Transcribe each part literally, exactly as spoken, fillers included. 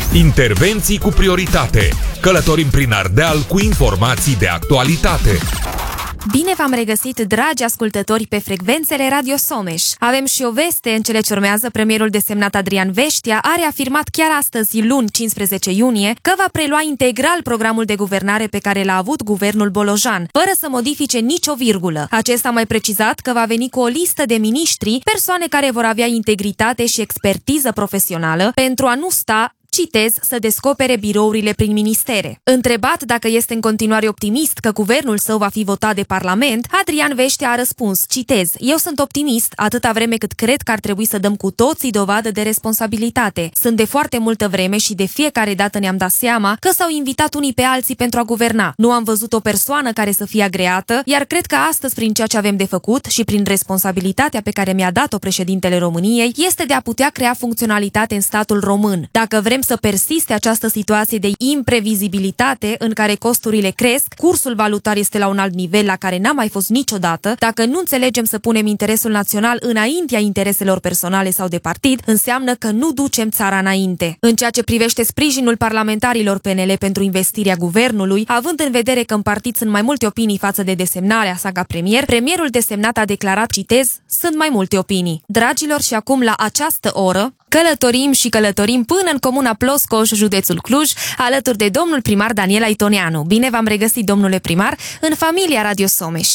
Intervenții cu prioritate. Călătorim prin Ardeal cu informații de actualitate. Bine v-am regăsit, dragi ascultători, pe frecvențele Radio Someș. Avem și o veste în cele ce urmează. Premierul desemnat Adrian Veștea a reafirmat chiar astăzi, luni cincisprezece iunie, că va prelua integral programul de guvernare pe care l-a avut guvernul Bolojan, fără să modifice nicio virgulă. Acesta a mai precizat că va veni cu o listă de miniștri, persoane care vor avea integritate și expertiză profesională pentru a nu sta, citez, să descopere birourile prin ministere. Întrebat dacă este în continuare optimist că guvernul său va fi votat de Parlament, Adrian Veștea a răspuns, citez, eu sunt optimist atâta vreme cât cred că ar trebui să dăm cu toții dovadă de responsabilitate. Sunt de foarte multă vreme și de fiecare dată ne-am dat seama că s-au invitat unii pe alții pentru a guverna. Nu am văzut o persoană care să fie agreată, iar cred că astăzi, prin ceea ce avem de făcut și prin responsabilitatea pe care mi-a dat-o președintele României, este de a putea crea funcționalitate în statul român. Dacă vrem să persiste această situație de imprevizibilitate în care costurile cresc, cursul valutar este la un alt nivel la care n-a mai fost niciodată, dacă nu înțelegem să punem interesul național înaintea intereselor personale sau de partid, înseamnă că nu ducem țara înainte. În ceea ce privește sprijinul parlamentarilor P N L pentru investirea guvernului, având în vedere că în partid sunt mai multe opinii față de desemnarea sa ca premier, premierul desemnat a declarat, citez, sunt mai multe opinii. Dragilor, și acum la această oră călătorim și călătorim până în comuna Ploscoș, județul Cluj, alături de domnul primar Daniel Aitoneanu. Bine v-am regăsit, domnule primar, în familia Radio Someș.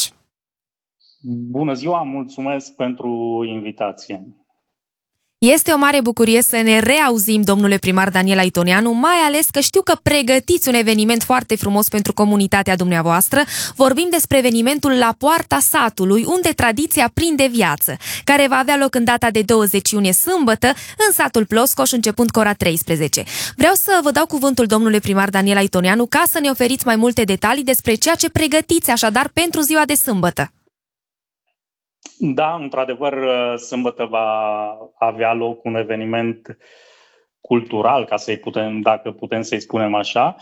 Bună ziua, mulțumesc pentru invitație. Este o mare bucurie să ne reauzim, domnule primar Daniel Aitoneanu, mai ales că știu că pregătiți un eveniment foarte frumos pentru comunitatea dumneavoastră. Vorbim despre evenimentul La Poarta Satului, unde tradiția prinde viață, care va avea loc în data de douăzeci iunie, sâmbătă, în satul Ploscoș, începând cu ora treisprezece. Vreau să vă dau cuvântul, domnule primar Daniel Aitoneanu, ca să ne oferiți mai multe detalii despre ceea ce pregătiți așadar pentru ziua de sâmbătă. Da, într-adevăr, sâmbătă va avea loc un eveniment cultural, ca să-i putem, dacă putem să-i spunem așa,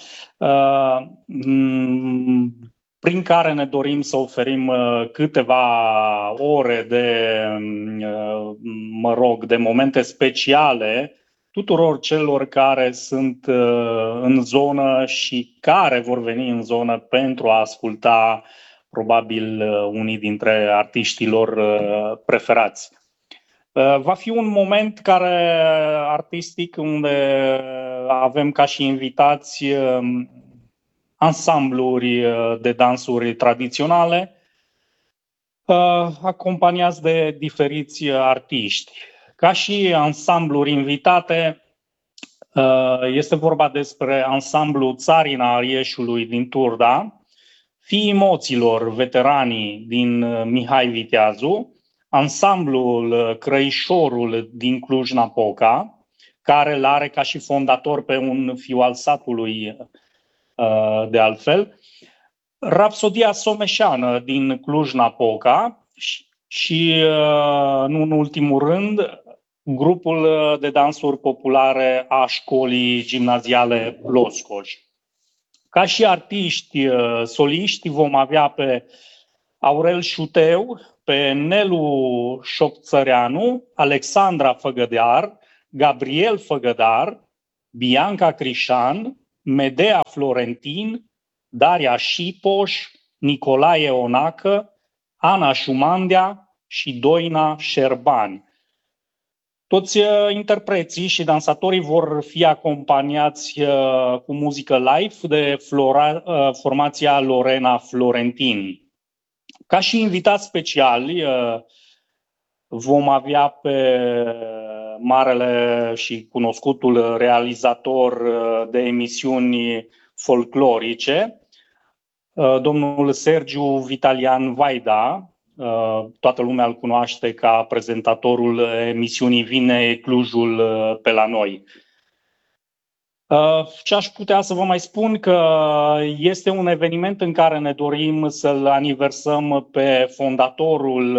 prin care ne dorim să oferim câteva ore de, mă rog, de momente speciale tuturor celor care sunt în zonă și care vor veni în zonă pentru a asculta probabil unii dintre artiștii lor preferați. Va fi un moment care artistic unde avem ca și invitați ansambluri de dansuri tradiționale, acompaniați de diferiți artiști. Ca și ansambluri invitate, este vorba despre ansamblul Țarina Arieșului din Turda, Fiii Moților, veteranii din Mihai Viteazu, ansamblul Crăișorul din Cluj-Napoca, care îl are ca și fondator pe un fiu al satului, de altfel, Rapsodia Someșeană din Cluj-Napoca și, și, nu în ultimul rând, grupul de dansuri populare a școlii gimnaziale Ploscoș. Ca și artiști soliști vom avea pe Aurel Șuteu, pe Nelu Șopțăreanu, Alexandra Făgădar, Gabriel Făgădar, Bianca Crișan, Medea Florentin, Daria Șipoș, Nicolae Onacă, Ana Șumandea și Doina Șerbani. Toți interpreții și dansatorii vor fi acompaniați cu muzică live de flora, formația Lorena Florentin. Ca și invitați speciali vom avea pe marele și cunoscutul realizator de emisiuni folclorice, domnul Sergiu Vitalian Vaida. Toată lumea îl cunoaște ca prezentatorul emisiunii Vine Clujul pe la noi. Ce aș putea să vă mai spun că este un eveniment în care ne dorim să-l aniversăm pe fondatorul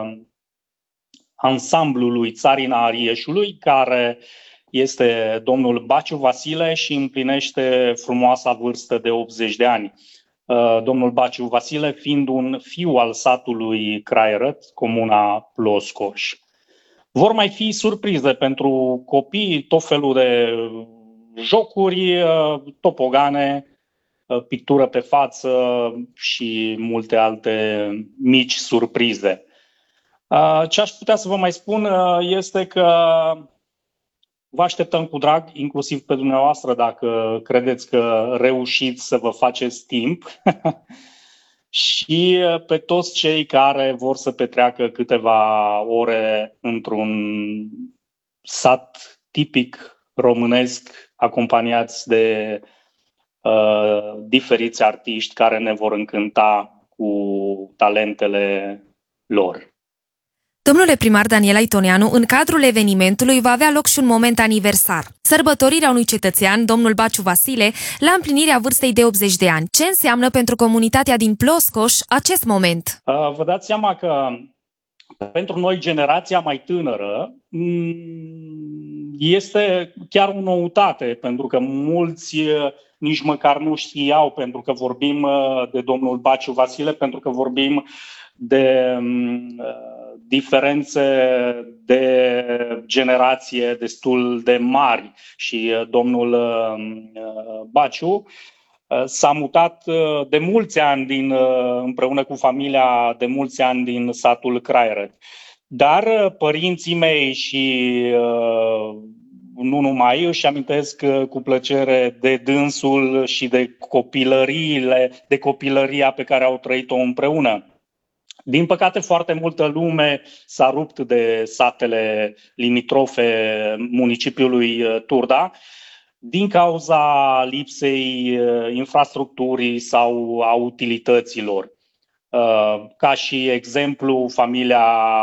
ansamblului Țarina Arieșului, care este domnul Baciu Vasile și împlinește frumoasa vârstă de optzeci de ani. Domnul Baciu Vasile fiind un fiu al satului Craierăt, comuna Ploscoș. Vor mai fi surprize pentru copii, tot felul de jocuri, topogane, pictură pe față și multe alte mici surprize. Ce aș putea să vă mai spun este că vă așteptăm cu drag, inclusiv pe dumneavoastră, dacă credeți că reușiți să vă faceți timp și pe toți cei care vor să petreacă câteva ore într-un sat tipic românesc, acompaniați de uh, diferiți artiști care ne vor încânta cu talentele lor. Domnule primar Daniel Aitonianu, în cadrul evenimentului va avea loc și un moment aniversar. Sărbătorirea unui cetățean, domnul Baciu Vasile, la împlinirea vârstei de optzeci de ani. Ce înseamnă pentru comunitatea din Ploscoș acest moment? Uh, vă dați seama că pentru noi, generația mai tânără, este chiar o noutate, pentru că mulți nici măcar nu știau, pentru că vorbim de domnul Baciu Vasile, pentru că vorbim de diferențe de generație destul de mari și domnul Baciu s-a mutat de mulți ani din, împreună cu familia de mulți ani din satul Craierăt. Dar părinții mei și nu numai își amintesc cu plăcere de dânsul și de copilăriile, de copilăria pe care au trăit-o împreună. Din păcate, foarte multă lume s-a rupt de satele limitrofe municipiului Turda din cauza lipsei infrastructurii sau a utilităților. Ca și exemplu, familia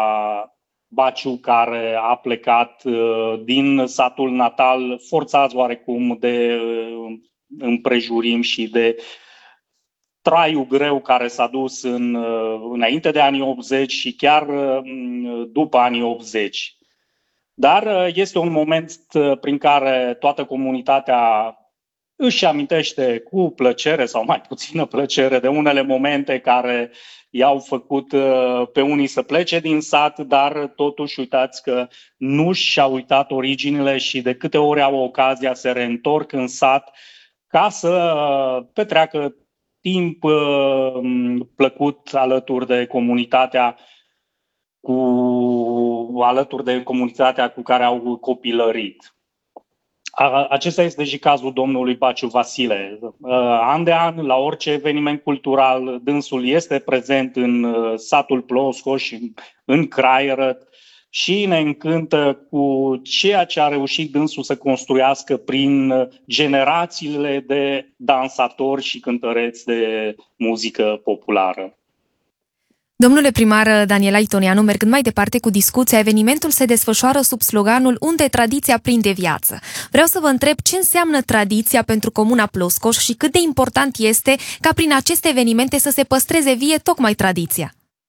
Baciu, care a plecat din satul natal, forțați oarecum de împrejurim și de traiul greu care s-a dus în, înainte de anii optzeci și chiar după anii optzeci. Dar este un moment prin care toată comunitatea își amintește cu plăcere sau mai puțină plăcere de unele momente care i-au făcut pe unii să plece din sat, dar totuși uitați că nu și-au uitat originile și de câte ori au ocazia se reîntorc în sat ca să petreacă timp plăcut alături de comunitatea cu alături de comunitatea cu care au copilărit. Acesta este și cazul domnului Baciu Vasile. An de an, la orice eveniment cultural, dânsul este prezent în satul Ploscoș, în Craierăt și ne încântă cu ceea ce a reușit dânsul să construiască prin generațiile de dansatori și cântăreți de muzică populară. Domnule primar Daniel Aitonianu, mergând mai departe cu discuția, evenimentul se desfășoară sub sloganul Unde tradiția prinde viață. Vreau să vă întreb ce înseamnă tradiția pentru Comuna Ploscoș și cât de important este ca prin aceste evenimente să se păstreze vie tocmai tradiția.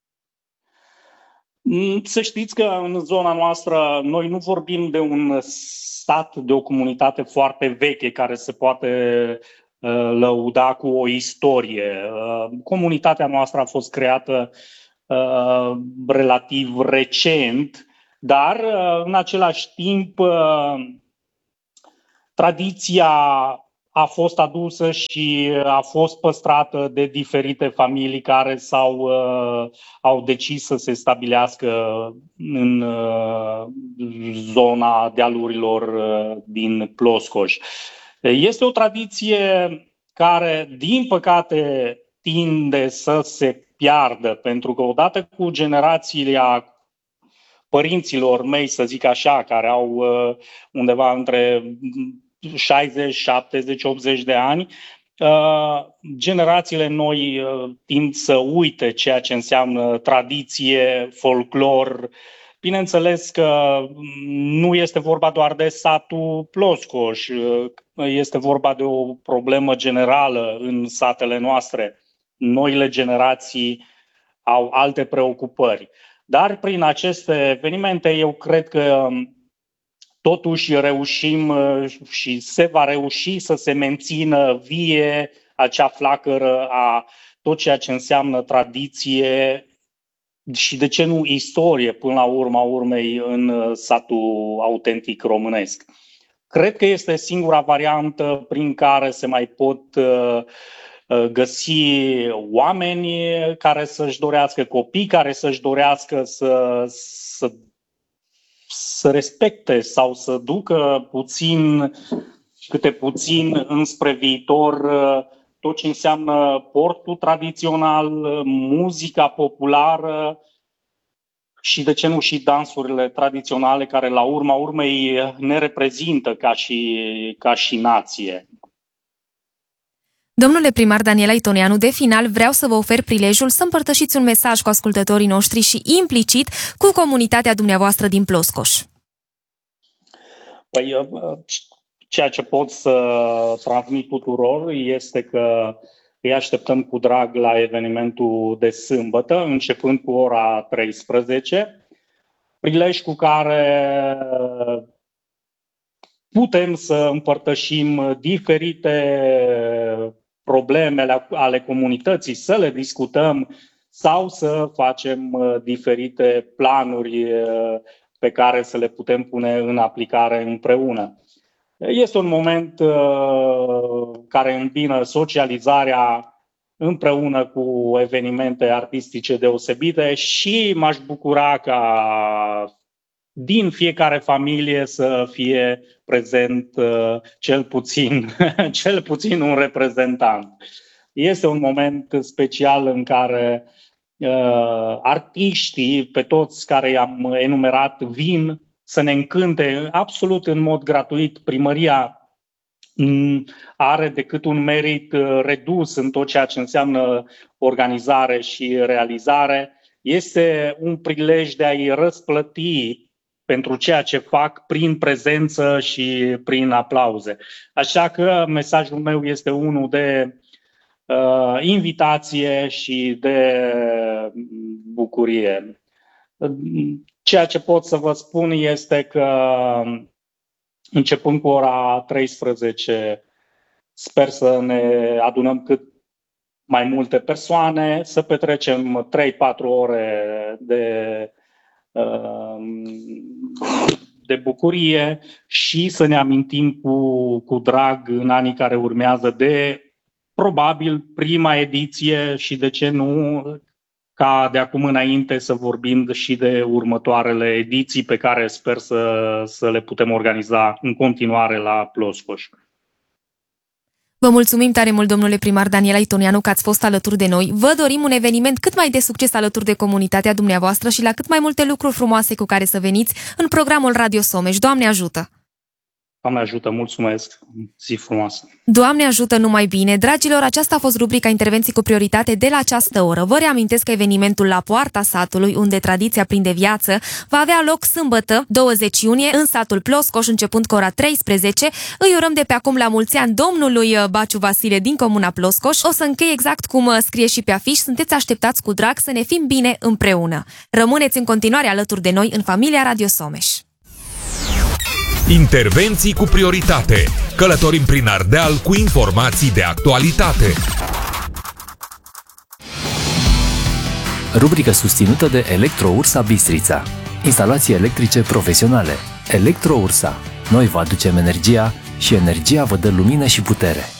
Să știți că în zona noastră noi nu vorbim de un sat, de o comunitate foarte veche care se poate lăuda cu o istorie. Comunitatea noastră a fost creată uh, relativ recent, dar uh, în același timp uh, tradiția a fost adusă și a fost păstrată de diferite familii care s-au, uh, au decis să se stabilească în uh, zona dealurilor uh, din Ploscoș. Este o tradiție care, din păcate, tinde să se piardă, pentru că odată cu generațiile părinților mei, să zic așa, care au undeva între șaizeci, șaptezeci, optzeci de ani, generațiile noi tind să uite ceea ce înseamnă tradiție, folclor. Bineînțeles că nu este vorba doar de satul Ploscoș, este vorba de o problemă generală în satele noastre. Noile generații au alte preocupări. Dar prin aceste evenimente eu cred că totuși reușim și se va reuși să se mențină vie acea flacără a tot ceea ce înseamnă tradiție și de ce nu istorie până la urma urmei în satul autentic românesc. cred că este singura variantă prin care se mai pot găsi oameni care să-și dorească, copii care să-și dorească să, să, să respecte sau să ducă puțin, câte puțin înspre viitor tot ce înseamnă portul tradițional, muzica populară și, de ce nu, și dansurile tradiționale care la urma urmei ne reprezintă ca și, ca și nație. Domnule primar Daniel Aitonianu, de final vreau să vă ofer prilejul să împărtășiți un mesaj cu ascultătorii noștri și implicit cu comunitatea dumneavoastră din Ploscoș. Păi, ceea ce pot să transmit tuturor este că îi așteptăm cu drag la evenimentul de sâmbătă, începând cu ora treisprezece, prilej cu care putem să împărtășim diferite probleme ale comunității, să le discutăm sau să facem diferite planuri pe care să le putem pune în aplicare împreună. Este un moment care îmbină socializarea împreună cu evenimente artistice deosebite și m-aș bucura ca din fiecare familie să fie prezent cel puțin, cel puțin un reprezentant. Este un moment special în care uh, artiștii, pe toți care i-am enumerat, vin să ne încânte absolut în mod gratuit. Primăria are decât un merit redus în tot ceea ce înseamnă organizare și realizare. Este un prilej de a-i răsplăti pentru ceea ce fac prin prezență și prin aplauze. Așa că mesajul meu este unul de uh, invitație și de bucurie. Ceea ce pot să vă spun este că începând cu ora treisprezece sper să ne adunăm cât mai multe persoane, să petrecem trei patru ore de de bucurie și să ne amintim cu, cu drag în anii care urmează de probabil prima ediție și, de ce nu, ca de acum înainte să vorbim și de următoarele ediții pe care sper să, să le putem organiza în continuare la Ploscoș. Vă mulțumim tare mult, domnule primar Daniel Aitonianu, că ați fost alături de noi. Vă dorim un eveniment cât mai de succes alături de comunitatea dumneavoastră și la cât mai multe lucruri frumoase cu care să veniți în programul Radio Someș. Doamne ajută! Doamne ajută, mulțumesc! Zi frumoasă! Doamne ajută, numai bine! Dragilor, aceasta a fost rubrica Intervenții cu prioritate de la această oră. Vă reamintesc că evenimentul La Poarta Satului, unde tradiția prinde viață, va avea loc sâmbătă, douăzeci iunie, în satul Ploscoș, începând cu ora treisprezece. Îi urăm de pe acum la mulți ani domnului Baciu Vasile din comuna Ploscoș. O să închei exact cum scrie și pe afiș. Sunteți așteptați cu drag să ne fim bine împreună. Rămâneți în continuare alături de noi în familia Radio Someș. Intervenții cu prioritate. Călătorim prin Ardeal cu informații de actualitate. Rubrică susținută de Electro-Ursa Bistrița. Instalații electrice profesionale. Electro-Ursa. Noi vă aducem energia și energia vă dă lumină și putere.